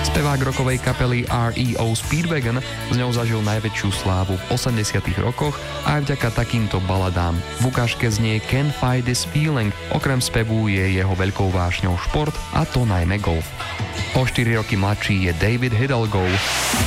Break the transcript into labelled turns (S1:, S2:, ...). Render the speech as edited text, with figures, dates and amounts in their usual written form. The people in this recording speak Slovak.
S1: Spevák rockovej kapely REO Speedwagon s ňou zažil najväčšiu slávu v 80. rokoch aj vďaka takýmto baladám. V ukážke znie Can't Fight This Feeling, okrem spevu je jeho veľkou vášňou šport, a to najmä golf. O 4 roky mladší je David Hidalgo.